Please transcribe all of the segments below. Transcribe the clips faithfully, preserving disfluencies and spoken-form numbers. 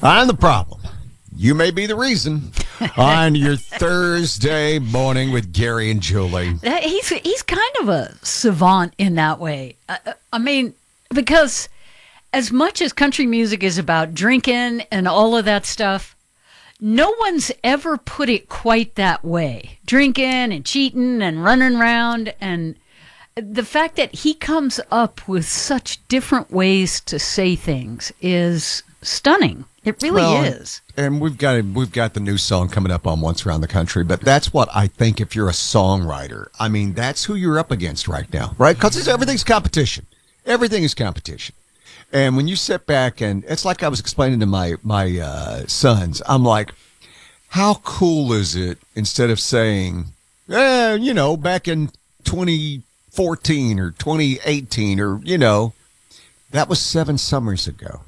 I'm the problem. You may be the reason. On your Thursday morning with Gary and Julie. He's he's kind of a savant in that way. I, I mean, because as much as country music is about drinking and all of that stuff, no one's ever put it quite that way. Drinking and cheating and running around. And the fact that he comes up with such different ways to say things is stunning. It really well, is. And we've got we've got the new song coming up on Once Around the Country, but that's what I think if you're a songwriter. I mean, that's who you're up against right now, right? Because everything's competition. Everything is competition. And when you sit back and it's like I was explaining to my, my uh, sons, I'm like, how cool is it instead of saying, eh, you know, back in twenty fourteen or twenty eighteen or, you know, that was seven summers ago.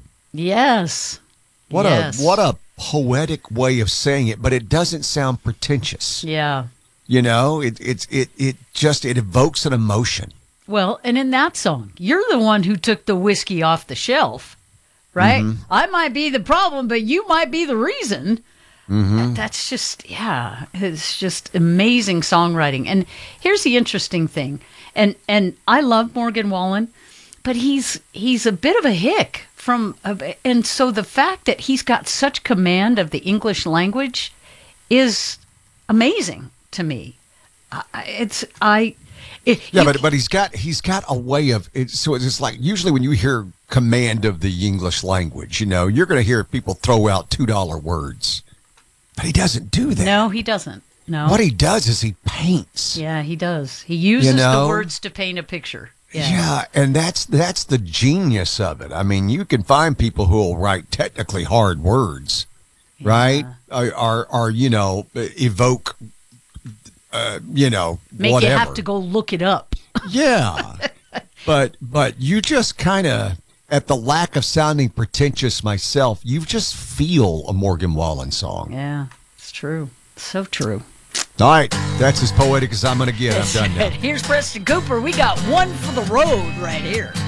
Yes. What yes. a what a poetic way of saying it, but it doesn't sound pretentious. Yeah. You know, it it's it it just it evokes an emotion. Well, and in that song, you're the one who took the whiskey off the shelf, right? Mm-hmm. I might be the problem, but you might be the reason. Mm-hmm. That's just, yeah, it's just amazing songwriting. And here's the interesting thing, and and I love Morgan Wallen, but he's he's a bit of a hick. From and so the fact that he's got such command of the English language is amazing to me. It's I. It, yeah, but but he's got he's got a way of it. So it's like usually when you hear command of the English language, you know, you're going to hear people throw out two dollar words, but he doesn't do that. No, he doesn't. No, what he does is he paints. Yeah, he does. He uses you know? the words to paint a picture. Yeah. yeah, and that's that's the genius of it. I mean, you can find people who will write technically hard words, yeah. right? Are, are are you know evoke, uh, you know, make whatever. you have to go look it up. yeah, but but you just kind of at the lack of sounding pretentious myself, you just feel a Morgan Wallen song. Yeah, it's true. So true. All right, that's as poetic as I'm going to get. I'm done now. Here's Preston Cooper. We got one for the road right here.